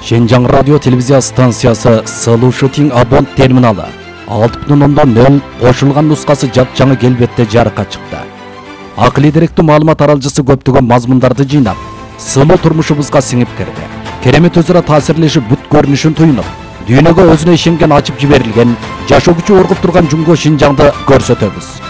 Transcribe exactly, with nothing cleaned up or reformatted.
Şenjan радио телевизия станциясы Solution Abont терминалы алты бүтүн ондон нөл кошулган нускасы жап-жаңы келбетте жарыкка чыкты. Акылый деректүү маалымат аралжысы көптөгөн мазмундарды жыйнап, сылуу турмушубузга сиңип кирди. Керемет өзара таасирлешип бүт көрүнүшүн туйнуп, дүйнөгө өзүнө ишенген ачып жиберилген, жашоо күчү оргуп турган Жумго Шинжаңды көрсөтөбүз.